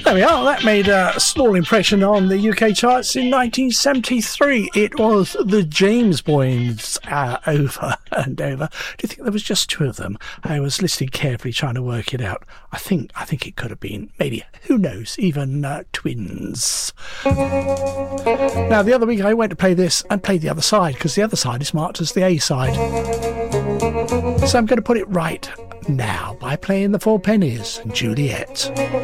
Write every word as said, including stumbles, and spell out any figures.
There we are. That made a small impression on the U K charts in nineteen seventy-three. It was the James Boys, uh, over and over. Do you think there was just two of them? I was listening carefully, trying to work it out. I think I think it could have been, maybe, who knows, even uh, twins. Now, the other week I went to play this and play the other side, because the other side is marked as the A side. So I'm going to put it right now by playing the Four Pennies and Juliet.